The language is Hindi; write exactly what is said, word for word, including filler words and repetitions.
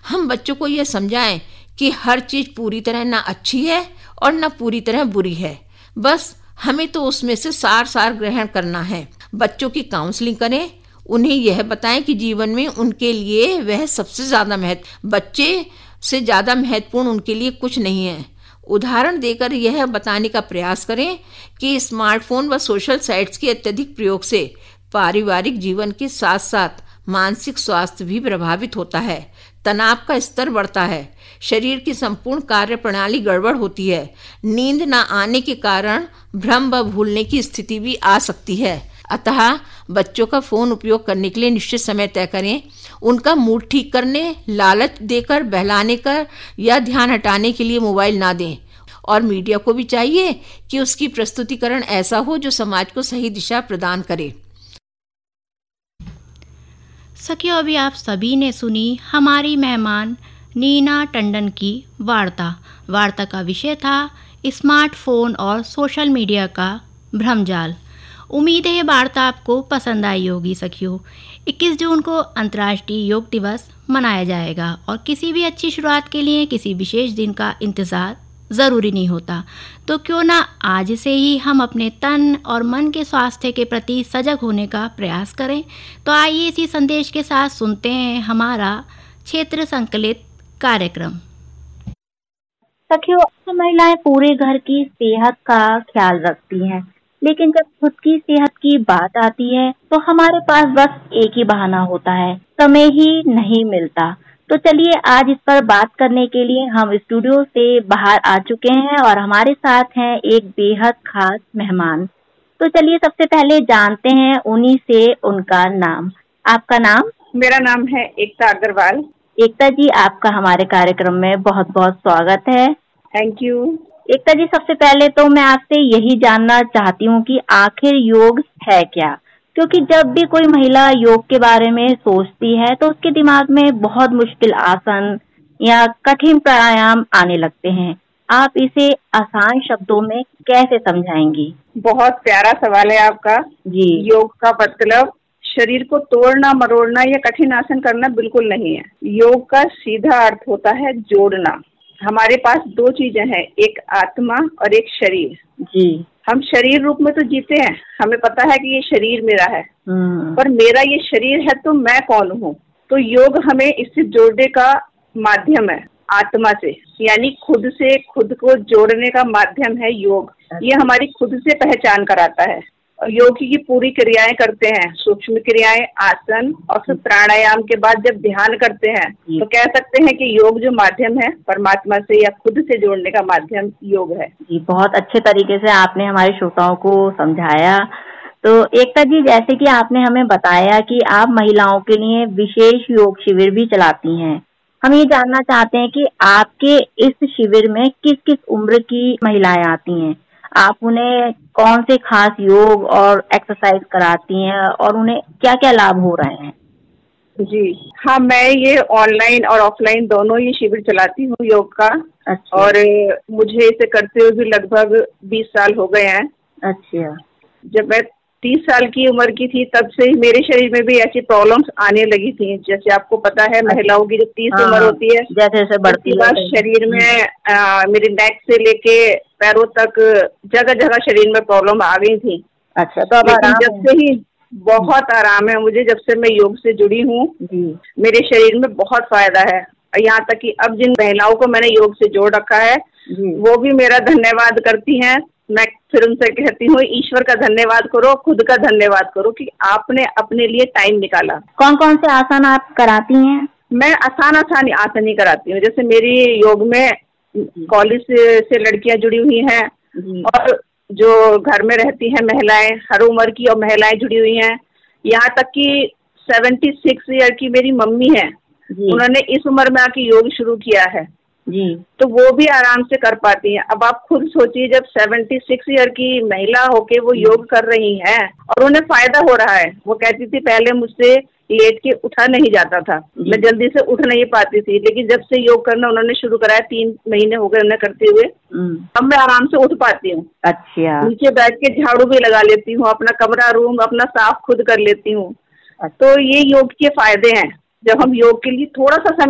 हम बच्चों को यह समझाएं कि हर चीज पूरी तरह ना अच्छी है और ना पूरी तरह बुरी है, बस हमें तो उसमें से सार सार ग्रहण करना है। बच्चों की काउंसलिंग करें, उन्हें यह बताएं कि जीवन में उनके लिए वह सबसे ज्यादा महत्व बच्चे से ज्यादा महत्वपूर्ण उनके लिए कुछ नहीं है। उदाहरण देकर यह बताने का प्रयास करें कि स्मार्टफोन व सोशल साइट्स के अत्यधिक प्रयोग से पारिवारिक जीवन के साथ साथ मानसिक स्वास्थ्य भी प्रभावित होता है। तनाव का स्तर बढ़ता है, शरीर की संपूर्ण कार्य प्रणाली गड़बड़ होती है, नींद न आने के कारण भ्रम व भूलने की स्थिति भी आ सकती है। अतः बच्चों का फोन उपयोग करने के लिए निश्चित समय तय करें। उनका मूड ठीक करने, लालच देकर, बहलाने कर या ध्यान हटाने के लिए मोबाइल ना दें। और मीडिया को भी चाहिए कि उसकी प्रस्तुतिकरण ऐसा हो जो समाज को सही दिशा प्रदान करे। सखियों, अभी आप सभी ने सुनी हमारी मेहमान नीना टंडन की वार्ता। वार्ता का विषय था स्मार्टफोन और सोशल मीडिया का भ्रमजाल। उम्मीद है ये वार्ता आपको पसंद आई होगी। सखियों, इक्कीस जून को अंतर्राष्ट्रीय योग दिवस मनाया जाएगा और किसी भी अच्छी शुरुआत के लिए किसी विशेष दिन का इंतज़ार ज़रूरी नहीं होता, तो क्यों ना आज से ही हम अपने तन और मन के स्वास्थ्य के प्रति सजग होने का प्रयास करें। तो आइए इसी संदेश के साथ सुनते हैं हमारा क्षेत्र संकलित कार्यक्रम। सखियों, महिलाएं पूरे घर की सेहत का ख्याल रखती हैं, लेकिन जब खुद की सेहत की बात आती है तो हमारे पास बस एक ही बहाना होता है, समय ही नहीं मिलता। तो चलिए आज इस पर बात करने के लिए हम स्टूडियो से बाहर आ चुके हैं और हमारे साथ हैं एक बेहद खास मेहमान। तो चलिए सबसे पहले जानते हैं उन्हीं से उनका नाम। आपका नाम? मेरा नाम है एकता अग्रवाल। एकता जी, आपका हमारे कार्यक्रम में बहुत बहुत स्वागत है। Thank you. एकता जी, सबसे पहले तो मैं आपसे यही जानना चाहती हूँ कि आखिर योग है क्या? क्योंकि जब भी कोई महिला योग के बारे में सोचती है तो उसके दिमाग में बहुत मुश्किल आसन या कठिन प्राणायाम आने लगते हैं। आप इसे आसान शब्दों में कैसे समझाएंगी? बहुत प्यारा सवाल है आपका जी। योग का मतलब शरीर को तोड़ना, मरोड़ना या कठिन आसन करना बिल्कुल नहीं है। योग का सीधा अर्थ होता है जोड़ना। हमारे पास दो चीजें हैं, एक आत्मा और एक शरीर। जी। हम शरीर रूप में तो जीते हैं, हमें पता है कि ये शरीर मेरा है, पर मेरा ये शरीर है तो मैं कौन हूँ? तो योग हमें इससे जोड़ने का माध्यम है, आत्मा से, यानी खुद से खुद को जोड़ने का माध्यम है योग। ये हमारी खुद से पहचान कराता है। योग की पूरी क्रियाएं करते हैं, सूक्ष्म क्रियाएं, आसन और फिर प्राणायाम के बाद जब ध्यान करते हैं तो कह सकते हैं कि योग जो माध्यम है परमात्मा से या खुद से जोड़ने का माध्यम योग है। जी, बहुत अच्छे तरीके से आपने हमारे श्रोताओं को समझाया। तो एकता जी, जैसे कि आपने हमें बताया कि आप महिलाओं के लिए विशेष योग शिविर भी चलाती हैं, हम ये जानना चाहते हैं कि आपके इस शिविर में किस किस उम्र की महिलाएं आती हैं? आप उन्हें कौन से खास योग और एक्सरसाइज कराती हैं और उन्हें क्या क्या लाभ हो रहे हैं? जी हाँ, मैं ये ऑनलाइन और ऑफलाइन दोनों ही शिविर चलाती हूँ योग का। अच्छा। और मुझे इसे करते हुए भी लगभग बीस साल हो गए हैं। अच्छा। जब मैं तीस साल की उम्र की थी तब से ही मेरे शरीर में भी ऐसी प्रॉब्लम्स आने लगी थी। जैसे आपको पता है महिलाओं की जो तीस हाँ, उम्र होती है, जैसे जैसे बढ़ती है शरीर में आ, मेरे नेक से लेके पैरों तक जगह जगह शरीर में प्रॉब्लम आ गई थी। अच्छा, तो अब जब से ही बहुत आराम है मुझे, जब से मैं योग से जुड़ी हूँ मेरे शरीर में बहुत फायदा है। यहाँ तक कि अब जिन महिलाओं को मैंने योग से जोड़ रखा है वो भी मेरा धन्यवाद करती हैं। मैं फिर उनसे कहती हूँ ईश्वर का धन्यवाद करो, खुद का धन्यवाद करो कि आपने अपने लिए टाइम निकाला। कौन कौन से आसन आप कराती हैं? मैं आसान आसान आसन ही कराती हूँ। जैसे मेरी योग में कॉलेज से, से लड़कियां जुड़ी हुई हैं और जो घर में रहती हैं महिलाएं, हर उम्र की और महिलाएं जुड़ी हुई हैं। यहाँ तक कि सेवेंटी सिक्स ईयर की मेरी मम्मी है, उन्होंने इस उम्र में आके योग शुरू किया है जी, तो वो भी आराम से कर पाती हैं। अब आप खुद सोचिए, जब सेवेंटी सिक्स ईयर की महिला होके वो योग कर रही हैं और उन्हें फायदा हो रहा है। वो कहती थी पहले मुझसे लेट के उठा नहीं जाता था, मैं जल्दी से उठ नहीं पाती थी, लेकिन जब से योग करना उन्होंने शुरू कराया, तीन महीने हो गए उन्हें करते हुए, अब मैं आराम से उठ पाती हूँ। अच्छा। नीचे बैठ के झाड़ू भी लगा लेती हूँ, अपना कमरा रूम अपना साफ खुद कर लेती हूँ। तो ये योग के फायदे हैं। जब हम योग के लिए थोड़ा सा समय